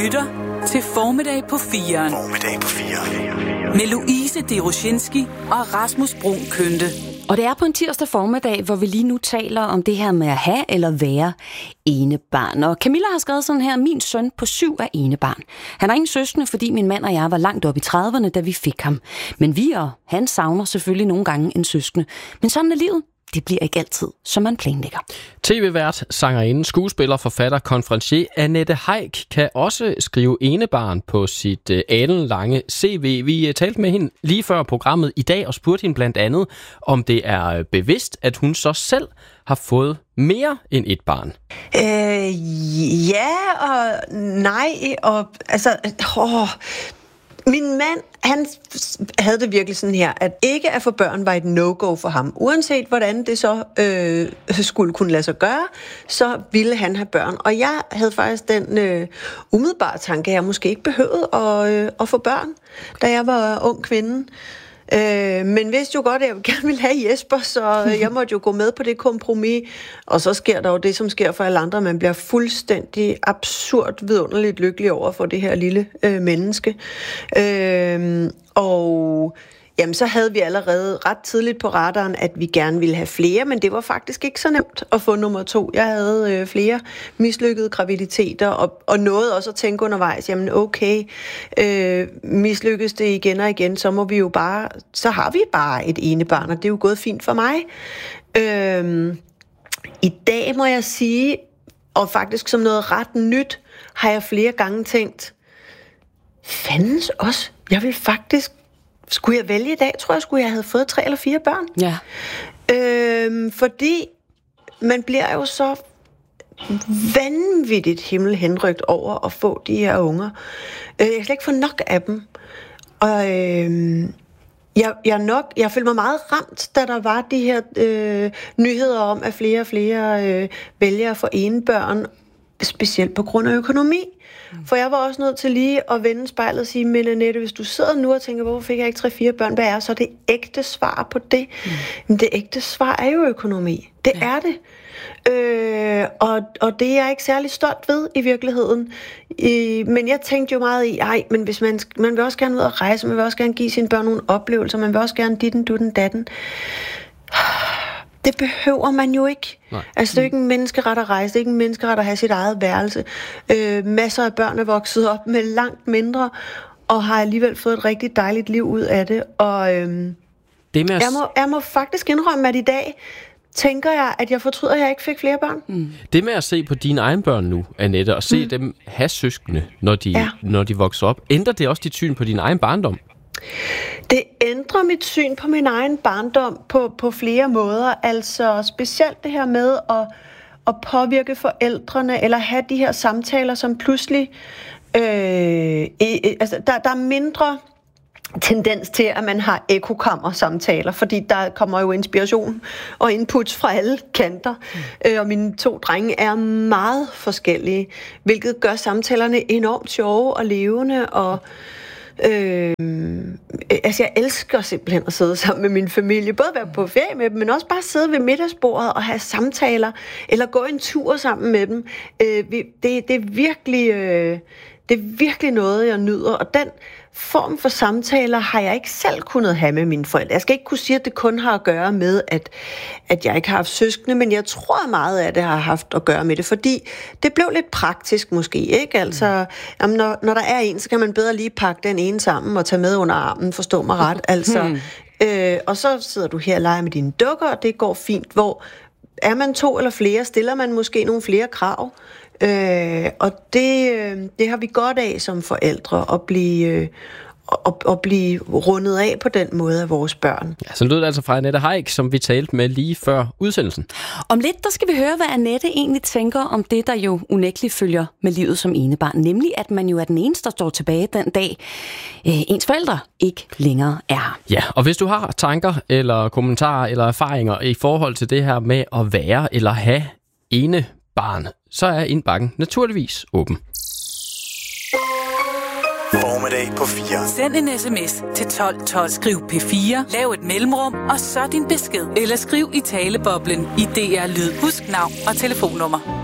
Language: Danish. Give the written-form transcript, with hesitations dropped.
lytter til Formiddag på 4'eren. Formiddag på 4'eren. Med Louise Derosjenski og Rasmus Bruun Kønte. Og det er på en tirsdag formiddag, hvor vi lige nu taler om det her med at have eller være enebarn. Og Camilla har skrevet sådan her: min søn på 7 er enebarn. Han har ingen søskende, fordi min mand og jeg var langt op i 30'erne, da vi fik ham. Men vi og han savner selvfølgelig nogle gange en søskende. Men sådan er livet. Det bliver ikke altid, som man planlægger. TV-vært, sangerinde, skuespiller, forfatter, konferencier Annette Heick kan også skrive enebarn på sit alenlange CV. Vi talte med hende lige før programmet i dag og spurgte hende blandt andet, om det er bevidst, at hun så selv har fået mere end et barn. Ja og nej. Og altså... Min mand, han havde det virkelig sådan her, at ikke at få børn var et no-go for ham. Uanset hvordan det så skulle kunne lade sig gøre, så ville han have børn. Og jeg havde faktisk den umiddelbare tanke, at jeg måske ikke behøvede at få børn, da jeg var ung kvinde. Men vidste jo godt, at jeg gerne ville have Jesper, så jeg måtte jo gå med på det kompromis. Og så sker der jo det, som sker for alle andre. Man bliver fuldstændig absurd vidunderligt lykkelig over for det her lille menneske. Og jamen, så havde vi allerede ret tidligt på radaren, at vi gerne ville have flere, men det var faktisk ikke så nemt at få nummer 2. Jeg havde flere mislykkede graviditeter, og nåede også at tænke undervejs, jamen okay, mislykkes det igen og igen, så har vi bare et enebarn, og det er jo gået fint for mig. I dag må jeg sige, og faktisk som noget ret nyt, har jeg flere gange tænkt, fandens også, jeg vil faktisk... Skulle jeg vælge i dag, tror jeg havde fået 3 eller 4 børn. Ja. Fordi man bliver jo så vanvittigt himmelhenrygt over at få de her unger. Jeg kan slet ikke få nok af dem. Og jeg følte mig meget ramt, da der var de her nyheder om, at flere og flere vælger at få enebørn, specielt på grund af økonomi. For jeg var også nødt til lige at vende spejlet og sige, men Annette, hvis du sidder nu og tænker, hvorfor fik jeg ikke 3-4 børn, hvad er så det ægte svar på det? Men det ægte svar er jo økonomi. Det er det. Og det er jeg ikke særlig stolt ved i virkeligheden. Men jeg tænkte jo meget i, men hvis man vil også gerne ud og rejse, man vil også gerne give sine børn nogle oplevelser, man vil også gerne ditten, dutten, datten. Det behøver man jo ikke. Nej. Altså, det er jo ikke en menneskeret at rejse, det er ikke en menneskeret at have sit eget værelse. Masser af børn er vokset op med langt mindre, og har alligevel fået et rigtig dejligt liv ud af det. Og jeg må faktisk indrømme, at i dag tænker jeg, at jeg fortryder, at jeg ikke fik flere børn. Det med at se på dine egne børn nu, Annette, og se dem have søskende, når de vokser op, ændrer det også dit syn på din egen barndom? Det ændrer mit syn på min egen barndom på flere måder. Altså specielt det her med at påvirke forældrene, eller have de her samtaler, som pludselig... der er mindre tendens til, at man har ekokammer-samtaler, fordi der kommer jo inspiration og inputs fra alle kanter. Og mine 2 drenge er meget forskellige, hvilket gør samtalerne enormt sjove og levende, og jeg elsker simpelthen at sidde sammen med min familie, både være på ferie med dem, men også bare sidde ved middagsbordet og have samtaler, eller gå en tur sammen med dem. Det er virkelig noget, jeg nyder, og den form for samtaler har jeg ikke selv kunnet have med mine forældre. Jeg skal ikke kunne sige, at det kun har at gøre med, at jeg ikke har haft søskende, men jeg tror meget af det har haft at gøre med det, fordi det blev lidt praktisk måske, ikke? Altså, jamen, når der er en, så kan man bedre lige pakke den ene sammen og tage med under armen, forstå mig ret. Altså, og så sidder du her og leger med dine dukker, og det går fint. Hvor er man 2 eller flere, stiller man måske nogle flere krav. Og det har vi godt af som forældre, at blive rundet af på den måde af vores børn. Ja, så lød det altså fra Annette Heick, som vi talte med lige før udsendelsen. Om lidt, der skal vi høre, hvad Annette egentlig tænker om det, der jo unægteligt følger med livet som enebarn. Nemlig, at man jo er den eneste, der står tilbage den dag, ens forældre ikke længere er her. Ja, og hvis du har tanker eller kommentarer eller erfaringer i forhold til det her med at være eller have enebarn, så er indbakken naturligvis åben. Formiddag på 4. Send en sms til 1212. Skriv P4, lav et mellemrum, og så din besked. Eller skriv i taleboblen i DR Lyd. Husk navn og telefonnummer.